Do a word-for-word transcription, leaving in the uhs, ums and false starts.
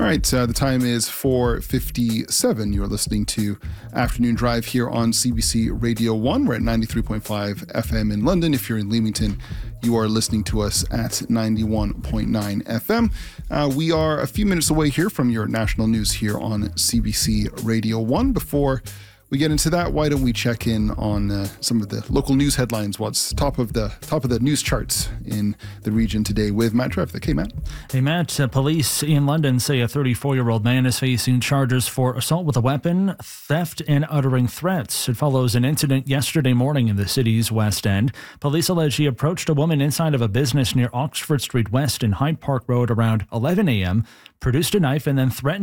All right, uh, the time is four fifty-seven. You're listening to Afternoon Drive here on C B C Radio one. We're at ninety-three point five F M in London. If you're in Leamington, you are listening to us at ninety-one point nine F M. Uh, we are a few minutes away here from your national news here on C B C Radio one. Before we get into that, why don't we check in on uh, some of the local news headlines, what's top of the top of the news charts in the region today with Matt Trevithick. Hey, Matt. Hey, Matt. Uh, police in London say a thirty-four-year-old man is facing charges for assault with a weapon, theft, and uttering threats. It follows an incident yesterday morning in the city's West End. Police allege he approached a woman inside of a business near Oxford Street West and Hyde Park Road around eleven a.m., produced a knife, and then threatened